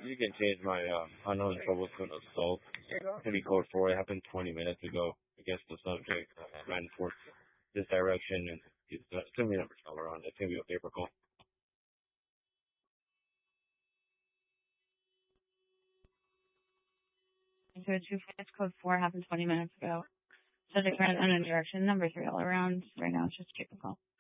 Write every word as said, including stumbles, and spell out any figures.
you can change my uh, unknown trouble to an assault. It's gonna be code four. It happened twenty minutes ago. Against the subject uh, ran towards this direction, and it's, uh, it's gonna be a number all around. It's gonna be a paper call. So two flights code four happened twenty minutes ago. Subject ran in a direction, number three all around. Right now it's just paper call.